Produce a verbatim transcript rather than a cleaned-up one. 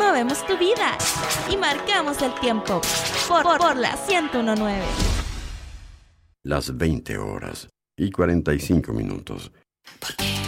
movemos tu vida y marcamos el tiempo por, por, por la ciento uno punto nueve. Las veinte horas y cuarenta y cinco minutos. ¿Por qué?